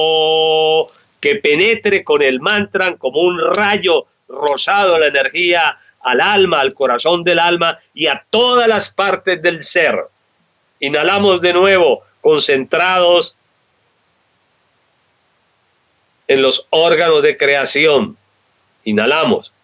que penetre con el mantra como un rayo rosado la energía al alma, al corazón del alma y a todas las partes del ser. Inhalamos de nuevo, concentrados en los órganos de creación. Inhalamos.